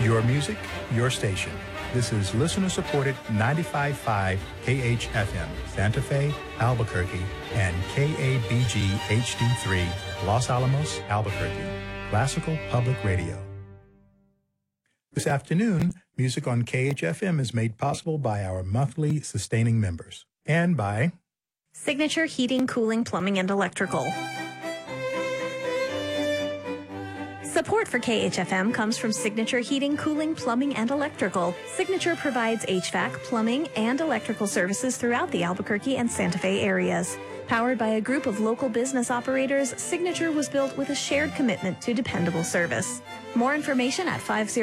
Your music, your station. This is listener-supported 95.5 KHFM, Santa Fe, Albuquerque, and KABG HD3, Los Alamos, Albuquerque. Classical Public Radio. This afternoon, music on KHFM is made possible by our monthly sustaining members and by Signature Heating, Cooling, Plumbing, and Electrical. Support for KHFM comes from Signature Heating, Cooling, Plumbing, and Electrical. Signature provides HVAC, plumbing, and electrical services throughout the Albuquerque and Santa Fe areas. Powered by a group of local business operators, Signature was built with a shared commitment to dependable service. More information at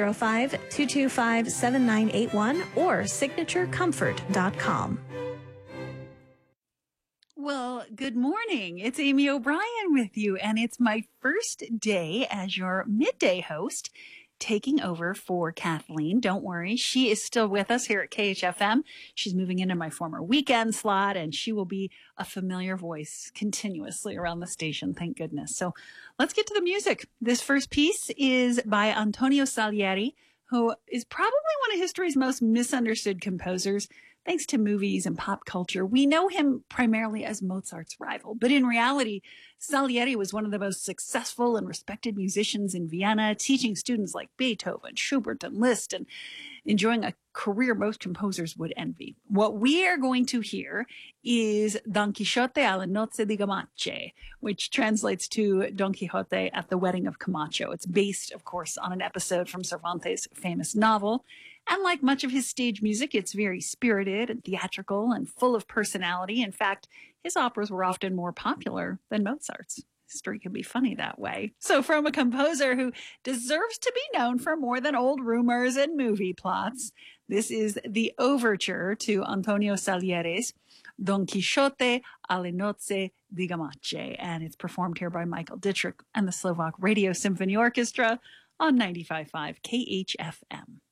505-225-7981 or signaturecomfort.com. Well, good morning. It's Amy O'Brien with you, and it's my first day as your midday host, taking over for Kathleen. Don't worry, she is still with us here at KHFM. She's moving into my former weekend slot, and she will be a familiar voice continuously around the station, thank goodness. So let's get to the music. This first piece is by Antonio Salieri, who is probably one of history's most misunderstood composers. Thanks to movies and pop culture, we know him primarily as Mozart's rival. But in reality, Salieri was one of the most successful and respected musicians in Vienna, teaching students like Beethoven, Schubert, and Liszt, and enjoying a career most composers would envy. What we are going to hear is Don Quixote alle nozze di Camacho, which translates to Don Quixote at the wedding of Camacho. It's based, of course, on an episode from Cervantes' famous novel. And like much of his stage music, it's very spirited and theatrical and full of personality. In fact, his operas were often more popular than Mozart's. History can be funny that way. So from a composer who deserves to be known for more than old rumors and movie plots, this is the overture to Antonio Salieri's Don Quixote alle nozze di Camacho. And it's performed here by Michael Dietrich and the Slovak Radio Symphony Orchestra on 95.5 KHFM.